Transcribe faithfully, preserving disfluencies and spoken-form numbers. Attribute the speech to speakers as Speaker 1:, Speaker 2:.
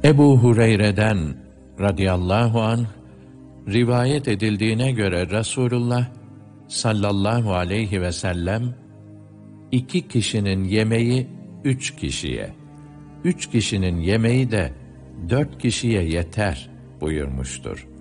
Speaker 1: Ebu Hureyre'den radıyallahu anh rivayet edildiğine göre Resulullah sallallahu aleyhi ve sellem iki kişinin yemeği üç kişiye, üç kişinin yemeği de dört kişiye yeter buyurmuştur.